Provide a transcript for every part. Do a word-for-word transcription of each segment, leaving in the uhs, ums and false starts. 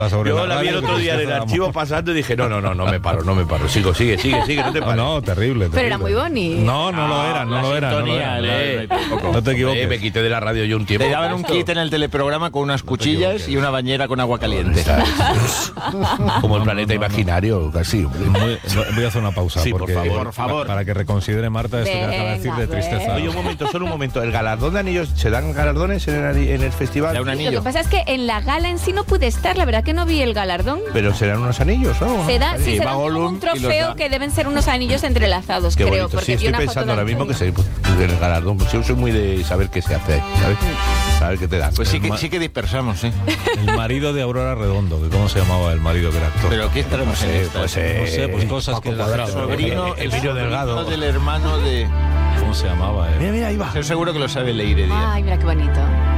Sobre Yo la, la vi el otro día en el archivo pasando y dije, no, no, no, no me paro, no me paro. Sigo, sigue, sigue, sigue, no te pares. No, no, terrible, terrible. Pero era muy bonito. No, no lo era, no la lo era. No, lo sintonía, era. la- la- No te equivoques. Eh, me quité de la radio yo un tiempo. Te daban un kit en el teleprograma con unas cuchillas y una bañera con agua caliente. Como el planeta imaginario, casi. Muy- voy a hacer una pausa. Sí, por porque, favor, por favor. Para que reconsidere Marta esto que acaba de decir Venga, de tristeza. pues. Oye, un momento, solo un momento. ¿El galardón de anillos, se dan galardones en el, ani- en el festival? Da un Lo anillo. que pasa es que en la gala en sí no pude estar, la verdad que no vi el galardón. Pero serán unos anillos, ¿no? Se da, sí, Y se va da como Gollum un y los trofeo da. que deben ser unos anillos entrelazados, Qué creo. bonito. Porque Sí, vi estoy una foto pensando de ahora mismo que Antonio. se, pues, el galardón. Pues yo soy muy de saber qué se hace ahí, ¿sabes? Saber qué te dan. Pues sí que, ma- sí que dispersamos, ¿eh? El marido de Aurora Redondo, que ¿cómo se llamaba el marido que era actor? Pero ¿qué estaremos en Eh, esta? pues, eh, no sé, pues cosas Paco que... Cuadrado. sobrino, el el Emilio sobrino Delgado. del hermano de... ¿Cómo se llamaba? eh? Mira, mira, ahí va. Estoy seguro que lo sabe Leire Díaz. Ay, mira qué bonito.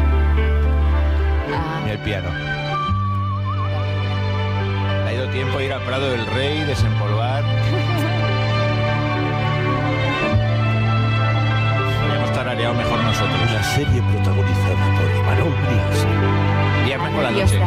Ah, Mira el piano. Ha ido tiempo a ir al Prado del Rey, desempolvar. Podríamos tarareado mejor nosotros. La serie protagonizada por Imanol Briggs. Viernes por la Dios noche.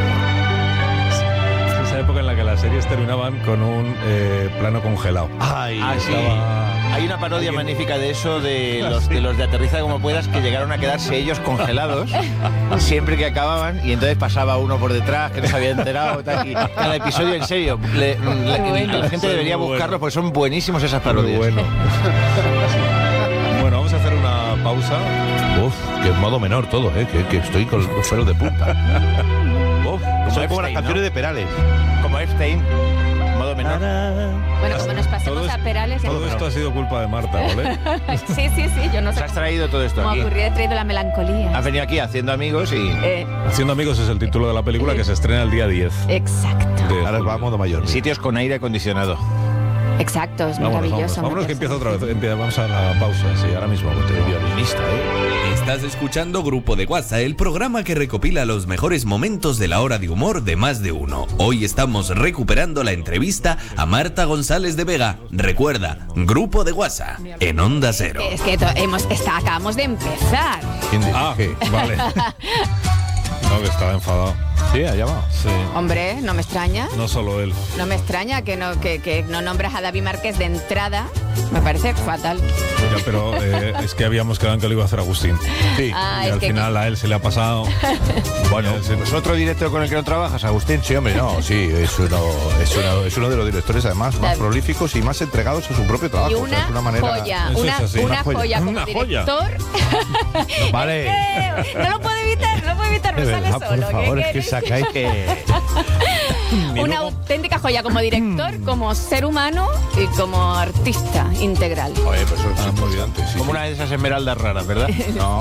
Es esa época en la que las series terminaban con un eh, plano congelado. Ay, Ah, sí. Estaba- Hay una parodia Alguien- magnífica de eso, de los, de los de Aterriza como puedas, que llegaron a quedarse ellos congelados siempre que acababan, y entonces pasaba uno por detrás que no se había enterado. Tal, y cada episodio, en serio, le- le- bueno. la gente Son debería muy buscarlos buenos. porque son buenísimos esas Muy parodias. bueno. Bueno, vamos a hacer una pausa. Uf, que en modo menor todo, ¿eh? Que, que estoy con los pelos de punta. Uf, soy como las Epstein, canciones ¿no? de Perales. Como Epstein, modo menor. bueno, como nos pasemos Todo a es- Perales... en- Todo esto ha sido culpa de Marta, ¿vale? sí, sí, sí, yo no Nos sé has traído todo esto cómo aquí. ocurrió, he traído la melancolía. Has venido aquí haciendo amigos y... Eh, Haciendo amigos es el título de la película que se estrena el día diez. exacto, de Ahora julio. va a modo mayor. sitios con aire acondicionado. exacto, es Vámonos, maravilloso. vámonos, vámonos me que empieza parece. otra vez. Empieza- vamos a la pausa, sí, ahora mismo. te- Violinista, ¿eh? Estás escuchando Grupo de WhatsApp, el programa que recopila los mejores momentos de la hora de humor de Más de Uno. Hoy estamos recuperando la entrevista a Marta González de Vega. Recuerda, Grupo de WhatsApp, en Onda Cero. Es que to- hemos, está, acabamos de empezar. ¿Quién dice Ah, que? vale. No, que estaba enfadado. Sí, allá va. Sí. Hombre, no me extraña. No solo él. No me extraña que no, que, que no nombras a David Márquez de entrada. Me parece fatal. Ya, pero eh, es que habíamos quedado en que lo iba a hacer Agustín. Sí. Ah, y es al que- final a él se le ha pasado. Bueno, Ya, sí. pues otro director con el que no trabajas, Agustín. Sí, hombre, no, sí, es uno, es uno, es uno de los directores además más David. prolíficos y más entregados a su propio trabajo. Y O sea, una, es una manera... joya, Eso una, es así. una Una joya. joya como Una joya. director. Vale. Eh, no lo puedo evitar, no lo puedo evitar, me De sale verdad, solo. por favor, ¿qué es que queréis? sacáis que... Y Una luego- auténtica joya como director, como ser humano y como artista integral. Oye, pues eso es Ah, muy bien. importante, sí, Como sí. una de esas esmeraldas raras, ¿verdad? No,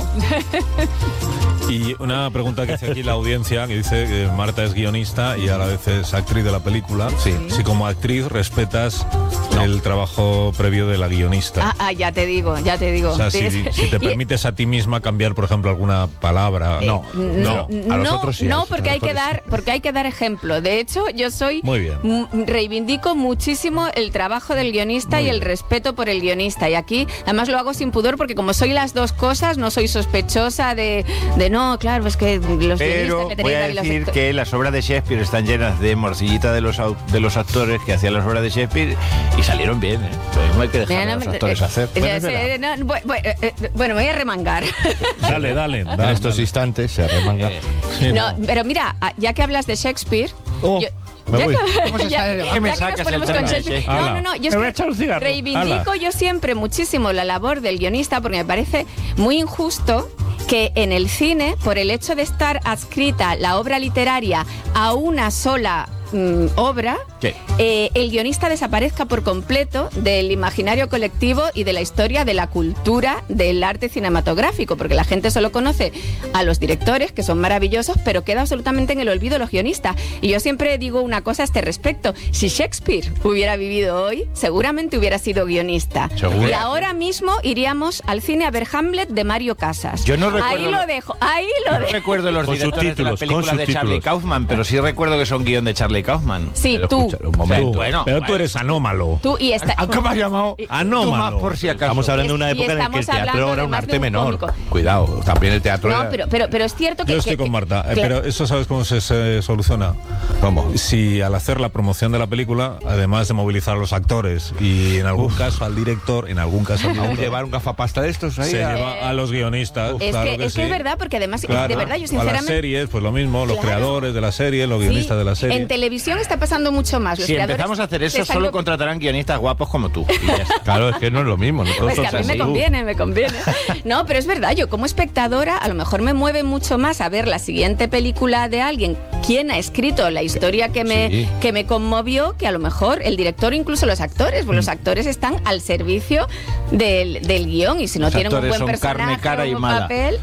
Y una pregunta que hace aquí la audiencia, que dice que Marta es guionista y a la vez es actriz de la película. Sí. Si como actriz respetas el trabajo previo de la guionista. Ah, ah, ya te digo, ya te digo. O sea, si, si te Y- permites a ti misma cambiar, por ejemplo, alguna palabra. Eh, No, no, no, a los no, otros sí, a no, los- porque a hay los que otros dar, porque hay que dar ejemplo. De hecho, yo soy Muy bien. m- reivindico muchísimo el trabajo del guionista Muy y el bien. respeto por el guionista. Y aquí, además, lo hago sin pudor porque como soy las dos cosas, no soy sospechosa de, de no, claro, es que los Pero guionistas que voy tenéis a ahí, los decir acto- que las obras de Shakespeare están llenas de morcillita de los, au- de los actores que hacían las obras de Shakespeare y salieron bien, ¿eh? Pero no hay que dejar Mira, a no los me- actores eh, hacer. eh, Bueno, es eh, verdad. no, bu- bu- eh, eh, bueno, me voy a remangar. Dale, dale. en dale, estos dale. instantes se arremanga. Eh, Sí, No, pero mira, ah, ya que hablas de Shakespeare, Oh, yo- me ya voy. que- ¿Cómo se ya- sale? ya ¿Qué me que nos sacas el ponemos tema con de Shakespeare- Shakespeare? No, Ala. no, no, yo Me es voy a que echar un cigarro. reivindico Ala. yo siempre muchísimo la labor del guionista porque me parece muy injusto que en el cine, por el hecho de estar adscrita la obra literaria a una sola mm, obra, Sí. eh, el guionista desaparezca por completo del imaginario colectivo y de la historia de la cultura del arte cinematográfico, porque la gente solo conoce a los directores, que son maravillosos, pero queda absolutamente en el olvido los guionistas. Y yo siempre digo una cosa a este respecto: si Shakespeare hubiera vivido hoy, seguramente hubiera sido guionista. Seguro. Y ahora mismo iríamos al cine a ver Hamlet de Mario Casas. Yo no recuerdo Ahí lo- lo dejo, ahí lo No dejo. recuerdo los Con directores de subtítulos, las películas con de Charlie subtítulos. Kaufman, pero sí recuerdo que son guión de Charlie Kaufman. Sí, Pero tú, un momento. Tú, bueno, pero bueno. tú eres anómalo. Tú y esta... ¿A ¿Cómo has llamado? Anómalo. Tú más por si acaso. Estamos hablando de una Es- y época en la que el estamos teatro hablando era un además de arte un menor. cómico. Cuidado, también el teatro No, era... pero, pero, pero es cierto que... Yo estoy que- con Marta, eh, Eh, pero eso ¿sabes cómo se, se soluciona? ¿Cómo? Si al hacer la promoción de la película, además de movilizar a los actores y en algún caso al director, en algún caso al ¿Aún director, llevar un gafapasta de estos ahí? se a- lleva a los guionistas. Es, claro que, que es sí. que es verdad, porque además, Claro. de verdad, yo A las sinceramente... series, pues lo mismo, los Claro. creadores de la serie, los Sí, guionistas de la serie. en televisión está pasando mucho más. Los Si creadores empezamos a hacer se eso, están solo co- contratarán guionistas guapos como tú. Y ya está. Claro, es que no es lo mismo. Nosotros Pues que a mí me así. conviene, me conviene. No, pero es verdad, yo como espectadora a lo mejor me mueve mucho más a ver la siguiente película de alguien, quién ha escrito la historia que me, Sí. que me conmovió, que a lo mejor el director o incluso los actores, porque los actores están al servicio del, del guión y si no Los tienen un actores buen son carne, personaje cara o y un mala. papel...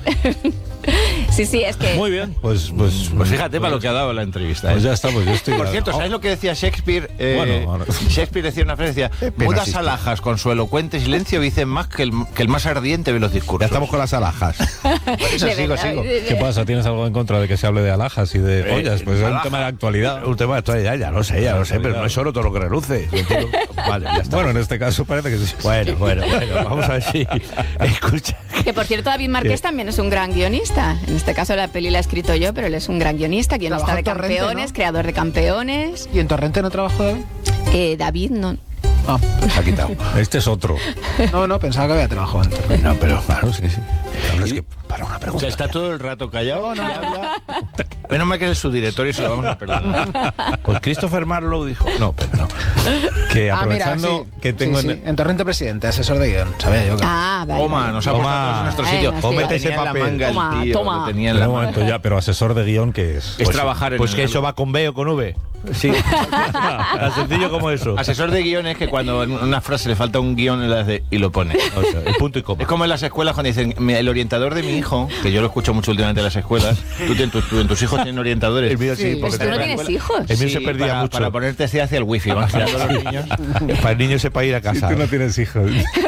Sí, sí, es que... Muy bien, pues pues, Pues fíjate para lo que ha dado la entrevista. pues ¿eh? ya está, pues yo estoy... Por cierto, ¿sabes lo que decía Shakespeare? Eh, Bueno, ahora- Shakespeare decía una frase, decía, pena mudas asiste. alhajas con su elocuente silencio dicen más que el, que el más ardiente de los discursos. Ya estamos con las alhajas. Por eso de sigo, verdad, sigo. de- de- ¿Qué pasa? ¿Tienes algo en contra de que se hable de alhajas y de pollas? Pues es un alhaja. tema de actualidad. Un tema de actualidad, ya lo sé, ya lo sé, pero no es solo todo lo que reluce. Yo entiendo- Vale, ya está. Bueno, en este caso parece que sí. Bueno, bueno, bueno, vamos a ver si... Escucha. Que por cierto, David Márquez también es un gran guionista. En este caso la peli la he escrito yo, pero él es un gran guionista, guionista Trabajó de en Torrente, campeones, ¿no? creador de campeones. ¿Y en Torrente no trabajó David? Eh, David no... Ah, Se ha quitado. Este es otro. no, no, pensaba que había trabajado en Torrente. No, pero claro, sí, sí. Claro, es que para una O pregunta. sea, está todo el rato callado. No, Menos mal que es el subdirector y se lo vamos a perdonar. Pues Christopher Marlowe dijo... No, pero no. Que Ah, mira, aprovechando sí. que tengo Sí, sí. en... En Torrente Presidente, asesor de guión. Sabía yo que... Ah, vale. Toma, vale. nos ha Toma. puesto todos en nuestro Bueno, sitio. sí. Cómete Lo ese tenía en la papel. manga el Toma, tío, toma. lo tenía en Pero la un manga. momento ya, pero asesor de guión, ¿qué es? Es trabajar en Pues que el- eso va con B o con V. Sí. Tan sencillo como eso. Asesor de guión es que cuando en una frase le falta un guión le hace y lo pone. O sea, el punto y coma. Es como en las escuelas cuando dicen, "Mira, el orientador de mi hijo", que yo lo escucho mucho últimamente en las escuelas, tú, tien- tú- tú- en tus hijos tienen orientadores. El mío sí, Sí, porque Pues tú no te- tienes hijos. El mío se Sí, perdía para, mucho. para ponerte hacia el wifi, van girando los niños. Para el niño sepa ir a casa. Tú no tienes hijos.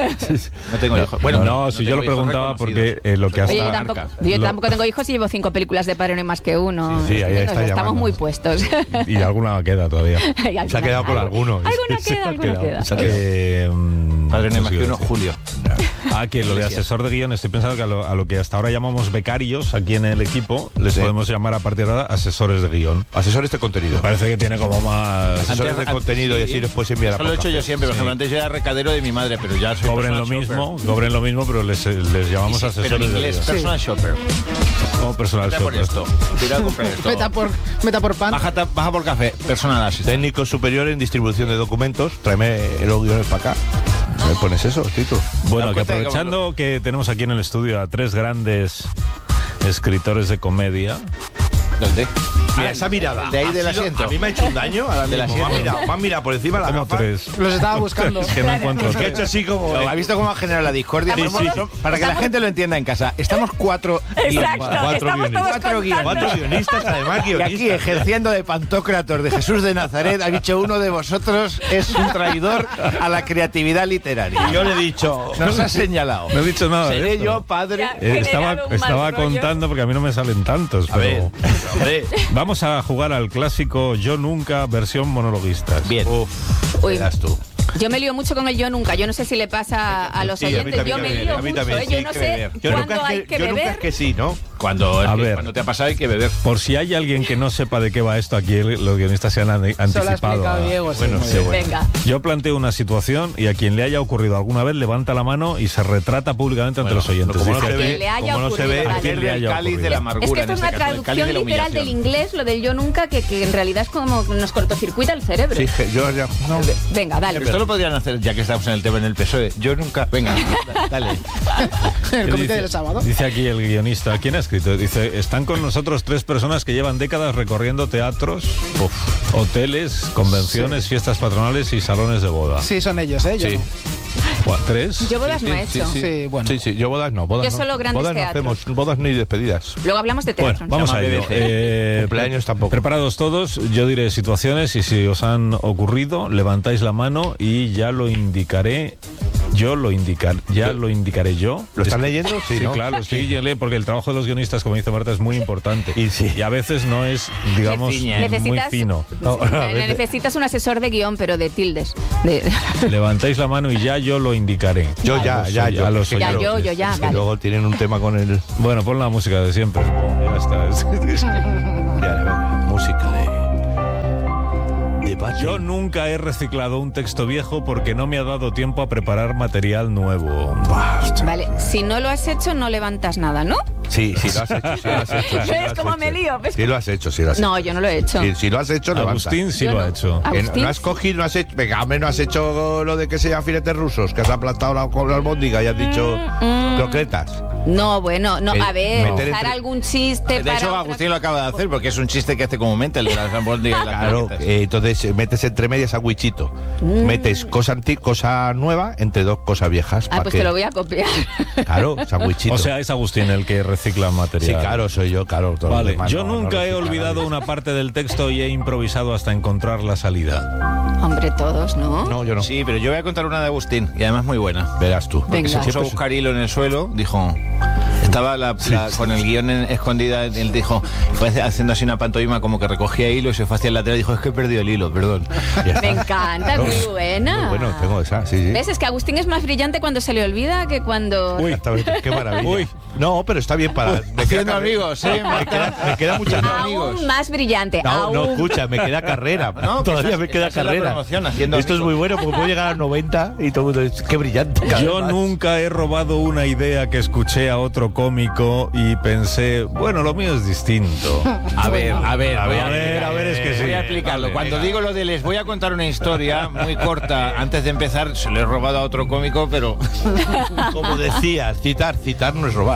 No tengo hijos. Bueno, Bueno, no, si yo lo tengo hijos preguntaba reconocidos. porque eh, lo que hasta... Oye, yo tampoco, yo lo- tampoco tengo hijos y llevo cinco películas de Padre No hay más que uno. Sí, sí, ahí está Estamos llamando. muy puestos. Y alguna queda todavía. Se ha quedado con alguno. Alguna Se queda, ha alguna quedado. queda. Se ha quedado. Eh, mm, Padre no hay no más sé que qué uno, decir. Julio. Ah, que lo de asesor de guión, estoy pensando que a lo, a lo que hasta ahora llamamos becarios aquí en el equipo, les Sí. podemos llamar a partir de ahora asesores de guión. Asesores de contenido. Me parece que tiene como más... Asesores Antes- de contenido y así después se envía la Eso lo he hecho yo siempre, por ejemplo, antes yo era recadero de mi madre, pero ya soy Cobren lo personal mismo, shopper. cobren lo mismo, pero les, les llamamos Sí, asesores pero en de inglés, guión. personal shopper. Como personal Vete por shopper. esto, tira a comprar esto. Meta por, meta por pan. Baja, ta- baja por café, personal assistant. Técnico superior en distribución de documentos. Tráeme los guiones para acá. ¿Me pones eso, Tito? Bueno, Me que das cuenta de aprovechando que tenemos aquí en el estudio a tres grandes escritores de comedia, ¿Dónde? Mira, esa mirada. de ahí ha del sido- asiento. A mí me ha hecho un daño. Ahora Del mismo. Me ha asiento. mirado, me ha mirado por encima de la como gafa. tres. Los estaba buscando. Es que no encuentro Es que ha tres. hecho así como... ¿Ha visto cómo ha generado la discordia? Sí, sí. Para que la gente lo entienda en casa, estamos cuatro guionistas. Cuatro guionistas. Cuatro guionistas. Cuatro guionistas, además, Y aquí, guionistas. ejerciendo de Pantocrator de Jesús de Nazaret, ha dicho uno de vosotros es un traidor a la creatividad literaria. Yo le he dicho... Nos ha señalado. No he dicho nada de Seré esto. yo padre. Eh, estaba generado un mal estaba rollo. contando porque a mí no me salen tantos, A ver, pero hombre. vamos a jugar al clásico Yo Nunca versión monologuistas. Bien. Uf, Uy. verás tú. Yo me lío mucho con el yo nunca. Yo no sé si le pasa a los Sí, a mí oyentes. también Yo me que lío beber, a mí mucho. también, ¿eh? sí, Yo no que sé beber. Yo cuándo nunca es hay que, que yo nunca beber. es que sí, ¿no? Cuando, es A que ver. cuando te ha pasado hay que beber. Por si hay alguien que no sepa de qué va esto, aquí los guionistas se han ane- Eso lo ha anticipado. explicado a- Diego. sí, bueno, muy sí, bien. bueno. Venga. Yo planteo una situación y a quien le haya ocurrido alguna vez levanta la mano y se retrata públicamente ante Bueno, los oyentes. como no Dice, se A quien ve, le haya como no se ocurrido, ve, vale. ¿a quién le haya El cáliz ocurrido? de la Es amargura. que esto en es una este caso, el cáliz traducción de la literal del humillación. inglés, lo del yo nunca, que, que en realidad es como nos cortocircuita el cerebro. Sí, que yo ya... No. Venga, dale. Pero esto lo podrían hacer, ya que estamos en el tema en el P S O E. Yo nunca. Venga, da- dale. El ¿qué comité dice? del sábado. Dice aquí el guionista, ¿quién ha escrito? Dice, están con nosotros tres personas que llevan décadas recorriendo teatros, uf, hoteles, convenciones, fiestas patronales y salones de boda. Sí, son ellos, ¿eh? Yo Sí. no. Buah, ¿Tres? Yo bodas no he hecho. Sí, bueno. Sí, sí, yo bodas no, bodas Yo no. solo grandes bodas no teatros. hacemos, bodas ni despedidas. Luego hablamos de teatro. Bueno, vamos a Llama ello. B B G. Eh, Cumpleaños tampoco. Preparados todos, yo diré situaciones y si os han ocurrido, levantáis la mano y ya lo indicaré yo lo indicar, ya lo indicaré yo. ¿Lo están Es que- leyendo? Sí, Sí, ¿no? claro, estoy leyendo porque el trabajo de los guionistas, como dice Marta, es muy importante. Y sí. a veces no es, digamos, ciña. muy Necesitas, fino. No, sí, a veces- necesitas un asesor de guión, pero de tildes. De- Levantáis la mano y ya yo lo indicaré. Yo A ya, los ya, oy- yo. a los Ya, oyentes. yo, yo ya, Es que vale. luego tienen un tema con el... Bueno, pon la música de siempre. Ya está. Ya, venga, música de... de Pachi. Yo nunca he reciclado un texto viejo porque no me ha dado tiempo a preparar material nuevo. Vale, si no lo has hecho, no levantas nada, ¿no? Sí, sí lo has hecho, sí lo has hecho. sí lo ¿Ves has cómo hecho. me lío? ¿Ves? Sí lo has hecho, sí lo has hecho. No, yo no lo he hecho. Sí, si lo has hecho, levanta. Agustín sí Yo lo no. ha hecho. Ah, Que no, Agustín, no has cogido, no has hecho... Venga, hombre, no has hecho lo de que se llaman filetes rusos, que has aplastado la, con la albóndiga y has dicho mm. croquetas. No, bueno, no, Eh, a ver, meter usar entre- algún chiste De para... hecho, otra- Agustín lo acaba de hacer porque es un chiste que hace comúnmente el de las albóndigas y las Claro, croquetas. eh, entonces eh, metes entre medias sandwichito. Mm. Metes cosa anti cosa nueva entre dos cosas viejas. Ah, pa' pues que- te lo voy a copiar. Claro, sandwichito. O sea, es Agustín el que recicla material. sí, claro, soy yo, claro. todo lo Vale, demás yo no- no nunca he recicla olvidado nadie. una parte del texto y he improvisado hasta encontrar la salida. Hombre, todos, ¿no? No, yo no. Sí, pero yo voy a contar una de Agustín y además muy buena. Verás tú. Venga. Se puso a Siempre- buscar hilo en el suelo, dijo... Estaba la, la- con el guión en- escondida, él dijo, fue haciendo así una pantomima como que recogía hilo y se fue hacia el lateral y dijo, es que he perdido el hilo, perdón. Ya Me está. encanta, es muy buena. Muy bueno, tengo esa, sí, sí. ¿Ves? Es que Agustín es más brillante cuando se le olvida que cuando... Uy. Exactamente, qué maravilla. Uy. No, pero está bien para... Me Haciendo queda amigos, ¿eh? Me queda, me queda mucha... Aún más brillante. No, aún. no, escucha, me queda carrera. No, que Todavía estás- me queda estás en la carrera. promoción, haciendo Esto es amigos. muy bueno porque puedo llegar a noventa y todo el mundo dice, qué brillante. cada Yo vez más. nunca he robado una idea que escuché a otro cómico y pensé, bueno, lo mío es distinto. A ver, a ver, A voy ver, a ver, a ver, es que sí. Voy a explicarlo. Vale, Cuando venga. digo lo de les voy a contar una historia muy corta, antes de empezar, se lo he robado a otro cómico, pero Como decías, citar, citar no es robar.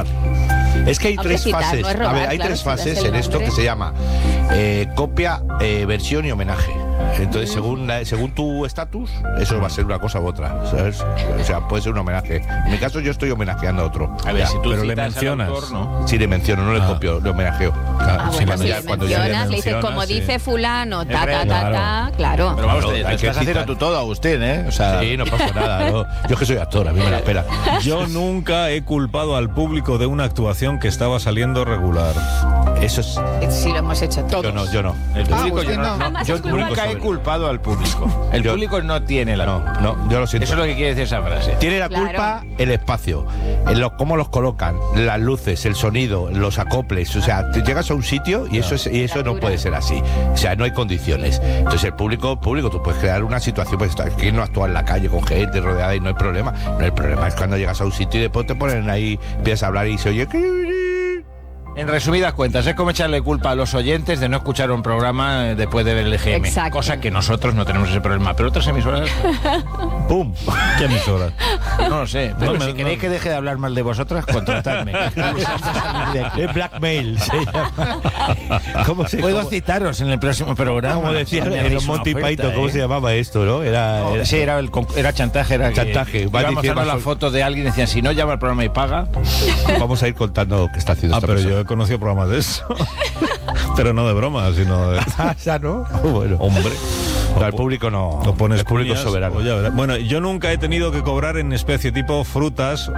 Es que hay Hombre, tres citar fases. no es robar, a ver, hay claro, tres si das fases el en esto nombre. que se llama eh, copia, eh, versión y homenaje. Entonces, según la- según tu estatus, eso va a ser una cosa u otra, ¿sabes? O sea, puede ser un homenaje. En mi caso, yo estoy homenajeando a otro. a ver, Ya, si tú pero le citas al mencionas. autor, ¿no? sí le menciono, no le Ah. copio, le homenajeo. Claro, Ah, sí, bueno, cuando si ya- le cuando ya mencionas, le le dices, como mencionas, sí. dice fulano, ta, ta, Hombre, ta, claro. ta, claro. Pero vamos, No, te, hay te que estás haciendo citar. tú todo, Agustín, ¿eh? O sea, Sí, no pasa nada. ¿no? Yo es que soy actor, a mí me la espera. Yo nunca he culpado al público de una actuación que estaba saliendo regular. Eso es. Sí, lo hemos hecho todo. Yo no, yo no. el Ah, público, yo, Agustín, no, no. no, Además, yo es culpa- nunca he culpado al público. El Yo- público no tiene la No, culpa. no, yo lo siento. Eso es lo que quiere decir esa frase. Tiene la Claro. culpa el espacio, en lo- cómo los colocan, las luces, el sonido, los acoples. O sea, te llegas a un sitio y eso es, y eso no puede ser así. O sea, no hay condiciones. Entonces el público, público, tú puedes crear una situación, pues que no actúa en la calle con gente rodeada y no hay problema. No hay problema es cuando llegas a un sitio y después te ponen ahí, empiezas a hablar y se oye. En resumidas cuentas, es como echarle culpa a los oyentes de no escuchar un programa eh, después de ver el E G M. Exacto. Cosa que nosotros no tenemos ese problema. Pero otras emisoras, ¡Pum! ¿Qué emisora? no lo sé. Pero No, si me- queréis no. que deje de hablar mal de vosotras, contratadme. Es blackmail, se llama. ¿Cómo se Puedo cómo- citaros en el próximo programa. Como decía Si me en hacéis los una Monty oferta, Python, ¿cómo ¿eh? se llamaba esto, no? Era, No, era- sí, era, el, con- era chantaje. Era que Chantaje. Va iba diciendo mostrando la más- foto de alguien y decían, si no llama al programa y paga. Vamos a ir contando qué está haciendo Ah, esta pero persona. yo he conocido programas de eso. Pero no de broma, sino de... Ah, ya no. Bueno. Hombre. No, el público no. Lo pones el público es cuñas, soberano. o ya verás. Bueno, yo nunca he tenido que cobrar en especie tipo frutas.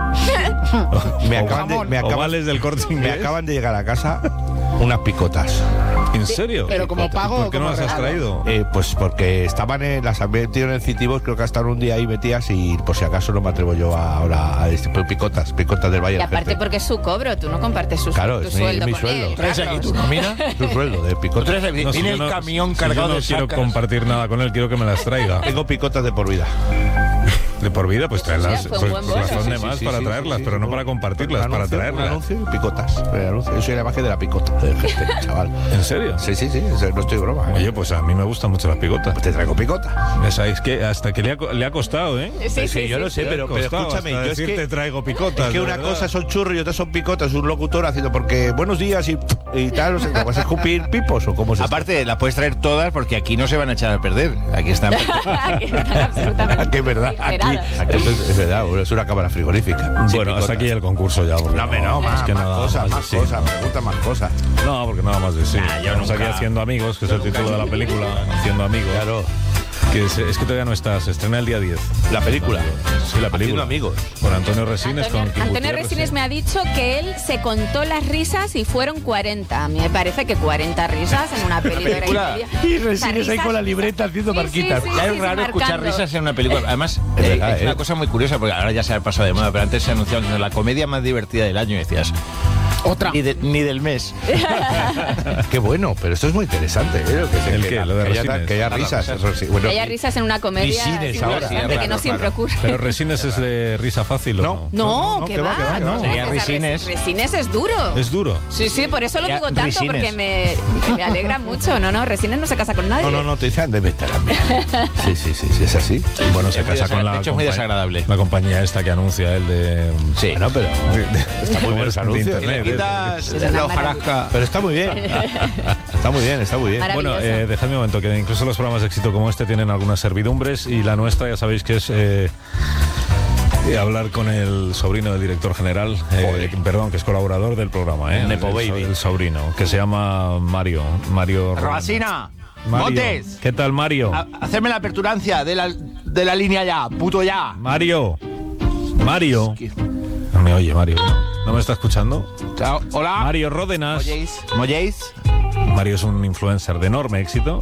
Me o- acaban de, me o acaban, vales del Corte me Inglés. acaban de llegar a casa unas picotas. ¿En serio? Pero como pago ¿Por o qué no como las has regalo? traído? Eh, pues porque estaban en las han metido en el Citivos, creo que hasta un día ahí metidas y por si acaso no me atrevo yo a- ahora a decir pues, picotas, picotas del Valle Y del aparte Jefe. porque es su cobro, tú no compartes su, Claro, tu es mi- sueldo mi con sueldo. él. Traes aquí Carlos. tu nómina. Tu sueldo de Tú picotas. traes- No, viene si yo el no- camión si cargado yo no de quiero sacas. compartir nada con él, quiero que me las traiga. Tengo picotas de por vida. De por vida, pues traerlas. Sí, fue un Pues, buen pues bono. razón de Sí, más sí, para sí, traerlas, sí, pero sí, no sí. para compartirlas, Un para anuncio, traerlas. Un anuncio y picotas. El anuncio. Yo soy la magia de la picota del jefe, chaval. ¿En serio? Sí, sí, sí, no estoy broma. ¿eh? Oye, pues a mí me gustan mucho las picotas. Pues te traigo picota. Esa es que hasta que le ha, co- le ha costado, ¿eh? Sí, sí, yo sí, no sé, sí. pero, Le ha pero costado escúchame, hasta yo es decir, que te traigo picotas. Es que de una verdad. cosa son churros y otra son picotas, un locutor haciendo porque buenos días y, y tal, o sea, ¿vas a escupir pipos o cómo se Aparte, las puedes traer todas porque aquí no se van a echar a perder. Aquí están. Que están absolutamente Aquí es verdad, aquí, refrigeradas. aquí es, es verdad, es una cámara frigorífica. Sin Bueno, picotas. hasta aquí el concurso ya. porque No, hombre, no, más, es que más nada cosas, más más de sí. cosas, pregunta más cosas. No, porque nada más de sí. Ah, yo Estamos nunca- aquí haciendo amigos, que es el título de la película, haciendo amigos. Claro. Que es, es que todavía no está, se estrena el día diez. La película. Sí, la película. Haciendo amigos. Con Antonio Resines, Antonio, con Kim Antonio Gutiérrez, Resines sí. me ha dicho que él se contó las risas y fueron cuarenta. A mí me parece que cuarenta risas en una peli de hora y película. media. Y O sea, Resines ahí risas- con la libreta haciendo Sí, marquitas. sí, Ya sí, es sí, raro escuchar marcando. risas en una película. Además, Es eh, verdad, es ¿eh? una cosa muy curiosa, porque ahora ya se ha pasado de moda, pero antes se anunciaba que la comedia más divertida del año, y decías, Otra. ni, de- ni del mes. Qué bueno, pero esto es muy interesante. ¿eh? Lo que se- ¿El que, qué? Lo de que haya, Resines. que haya Ah, risas. las eso sí. Bueno, Que haya risas en una comedia Resines sí, ahora. sí, Sí, que raro, no siempre claro. ocurre. Pero Resines es de risa fácil, ¿o No. no? No, no, que que va, va, que va, que va. no. Sería O sea, Resines. Resines es duro. Es duro. Sí, sí, por eso lo Ya, digo tanto, Resines. porque me, me alegra mucho. No, no, Resines no se casa con nadie. No, no, no, te dicen debe estar a mí. Sí, sí, sí, sí, es así. Bueno, se Es muy casa con desagra- la de hecho, es muy compañ- desagradable. La compañía esta que anuncia el de... Sí. Bueno, pero Está muy bien los anuncios. Y le quitas Es una la maravilla. hojarasca. Pero está muy bien. Está muy bien, está muy bien. Maravilloso. Bueno, eh, dejadme un momento, que incluso los programas de éxito como este tienen algunas servidumbres y la nuestra ya sabéis que es eh, eh, hablar con el sobrino del director general, eh, perdón, que es colaborador del programa, eh, Nepo el, baby. el sobrino, que se llama Mario. Mario Robasina, Mario. Montes, ¿Qué tal, Mario? a- hacerme la aperturancia de la, de la línea ya, puto ya. Mario. Mario. No me oye, Mario. ¿No, ¿No me está escuchando? Chao. Hola. Mario Ródenas. ¿Molléis? ¿Molléis? Mario es un influencer de enorme éxito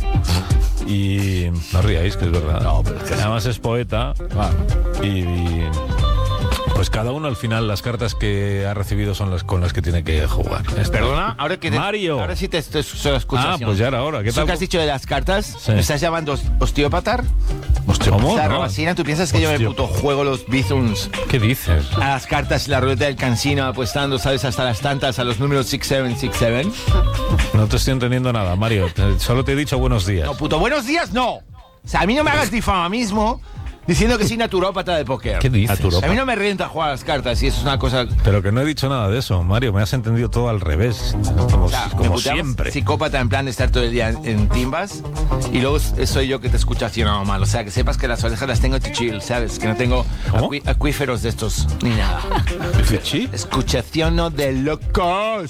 y no ríais, que es verdad. No, pero es que sí. Además es poeta y, y, pues cada uno al final las cartas que ha recibido son las con las que tiene que jugar. Perdona, ahora que te, Mario. ahora sí te estoy escuchando. Ah, pues ya era hora. ¿Qué ¿Eso tal? que has dicho de las cartas? Sí. ¿Me estás llamando os- osteópata? Hostia, ¿cómo? O sea, No. Robasina, ¿tú piensas que yo me Hostia. puto juego los bizums ¿Qué dices? a las cartas y la ruleta del cansino apostando, sabes, hasta las tantas a los números seis siete seis siete? No te estoy entendiendo nada, Mario. Te- Solo te he dicho buenos días. No, puto, buenos días, no. O sea, a mí no me hagas difamamismo diciendo que soy naturópata de póker. ¿Qué dices? A mí no me renta jugar a las cartas y eso es una cosa... Pero que no he dicho nada de eso, Mario. Me has entendido todo al revés. Como, O sea, me como puteamos siempre. psicópata en plan de estar todo el día en, en timbas y luego s- soy yo que te escucho haciendo mal. O sea, que sepas que las orejas las tengo to chill, ¿sabes? Que no tengo ¿Cómo? acuí- acuíferos de estos ni nada. ¿Sí? Escuchación no de locos.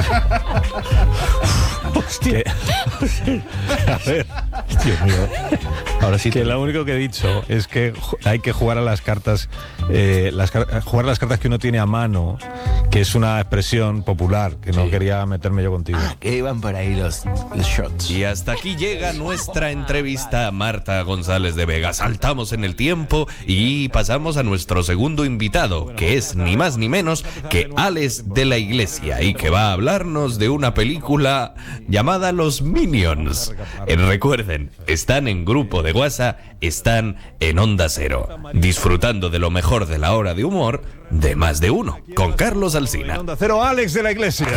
Que- A ver, Dios mío. Ahora sí que lo único que he dicho es que ju- hay que jugar a las cartas, eh, las, car- jugar a las cartas que uno tiene a mano, que es una expresión popular, que no quería meterme yo contigo. Que iban por ahí los, los shots. Y hasta aquí llega nuestra entrevista a Marta González de Vega. Saltamos en el tiempo y pasamos a nuestro segundo invitado, que es ni más ni menos que Alex de la Iglesia y que va a hablarnos de una película llamada Los Minions. Eh, recuerden, están en grupo de WhatsApp, están en Onda Cero, disfrutando de lo mejor de la hora de humor de Más de Uno, con Carlos Alsina. Onda Cero, Alex de la Iglesia.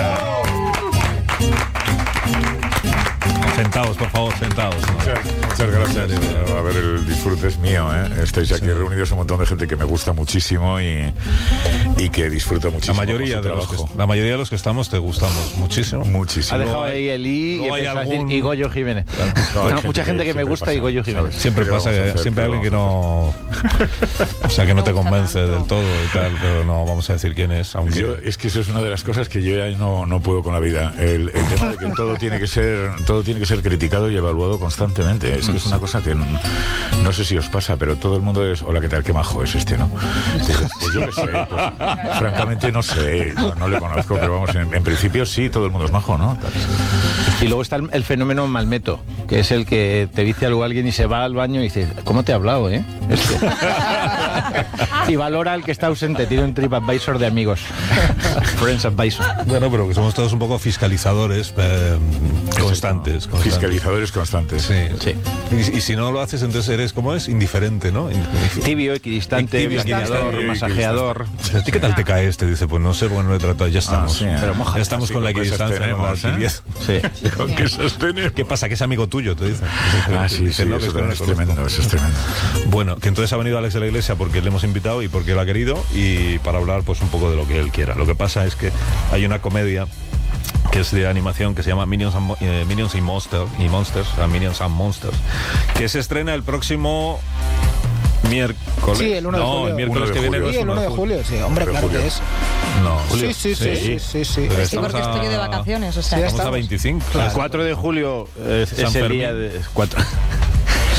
Sentaos, por favor, sentaos. Muchas, muchas gracias. A ver, el disfrute es mío, ¿eh? Estáis aquí reunidos un montón de gente que me gusta muchísimo y, y que disfruta La muchísimo. mayoría, con su de los que, trabajo. la mayoría de los que estamos te gustamos muchísimo. Muchísimo. Ha dejado ahí el I y luego hay empezó a decir algún- y Goyo Jiménez. No, hay No, mucha gente que me siempre gusta pasa, y Goyo Jiménez. ¿sabes? Siempre ¿Qué pasa, vamos a que hacer? siempre hay ¿Qué alguien que vamos no... O sea, que no te convence del todo y tal, pero no vamos a decir quién es, a hacer? aunque... Yo- es que eso es una de las cosas que yo ya no, no puedo con la vida. El, el tema de que todo tiene que ser todo tiene que ser criticado y evaluado constantemente. Es que es una cosa que no, no sé si os pasa, pero todo el mundo es, hola, ¿qué tal? Qué majo es este, ¿no? Pues, pues yo qué sé, pues, francamente no sé, no, no le conozco, pero vamos, en, en principio sí, todo el mundo es majo, ¿no? Y luego está el, el fenómeno malmeto, que es el que te dice algo alguien y se va al baño y dice, ¿cómo te he hablado, eh? Este. Y valora al que está ausente, tiene un TripAdvisor de amigos. Friends Advisor. Bueno, pero que somos todos un poco fiscalizadores eh, constantes, constantes. Fiscalizadores constantes. Sí. Sí. Y, y si no lo haces, entonces eres, ¿cómo es? Indiferente, ¿no? Indiferente. Tibio, equidistante, Tibio, blanqueador, equidistante. masajeador. ¿A ti qué tal te caes? Te dice, pues no sé, porque no lo he tratado, ya estamos. sí, ¿eh? Pero moja, ya estamos Sí, con la con esas equidistancia, ¿no? La tenemos, ¿eh? tibieza. Sí. Con que sostenemos. ¿Qué pasa? Que es amigo tuyo, te dicen. Ah, sí, Dicen, sí, no, que eso es que no le es conozco. tremendo, eso es tremendo. Bueno, que entonces ha venido Alex de la Iglesia porque le hemos invitado y porque él ha querido y para hablar pues un poco de lo que él quiera. Lo que pasa es que hay una comedia que es de animación que se llama Minions, and, Mo- eh, Minions y, Monster, y Monsters, o sea, Minions and Monsters, que se estrena el próximo miércoles. Sí, el uno de no, julio. el miércoles uno de que viene. julio. no Sí, es el uno de julio, sí. Hombre, Uno de claro julio. que es. No, Sí, sí, sí, sí, sí, sí. Pero Sí, Sí, estamos porque a- estoy de vacaciones, o sea. Sí, Estamos a estamos. veinticinco. El cuatro de julio eh, San es el Fermín. día de... Cuatro.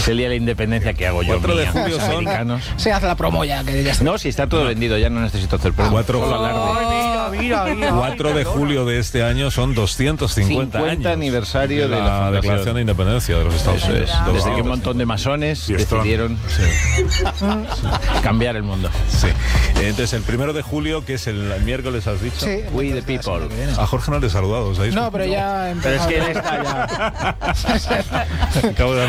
Es el día de la independencia que hago yo. cuatro de mía, julio los son- americanos. Se hace la promo ya, que ya está. No, si está todo vendido, ya no necesito hacer pruebas. Cuatro- Solo alarde. Mira, mira, mira. cuatro de julio de este año son doscientos cincuenta cincuenta años aniversario de la fundación. Declaración de Independencia de los Estados Eso Unidos. es. De los Desde que un Estados montón de masones Fiestón. decidieron cambiar el mundo. Sí. Entonces, el primero de julio, que es el miércoles, has dicho. Sí, We the entonces, la people. semana que viene. A Jorge no le he saludado, ¿sabéis? No, pero ya Pero es empezó. que él está ya. Acabo de